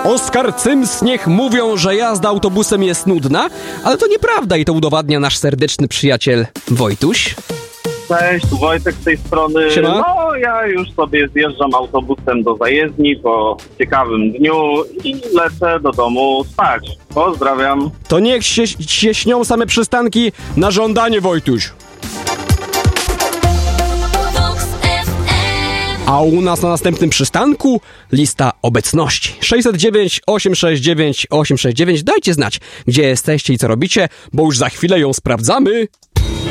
Oskar Cyms, niech mówią, że jazda autobusem jest nudna, ale to nieprawda i to udowadnia nasz serdeczny przyjaciel Wojtuś. Cześć, tu Wojtek z tej strony. Siema. No, ja już sobie zjeżdżam autobusem do zajezdni po ciekawym dniu i lecę do domu spać. Pozdrawiam. To niech się śnią same przystanki na żądanie, Wojtuś. A u nas na następnym przystanku lista obecności. 609 869 869. Dajcie znać, gdzie jesteście i co robicie, bo już za chwilę ją sprawdzamy.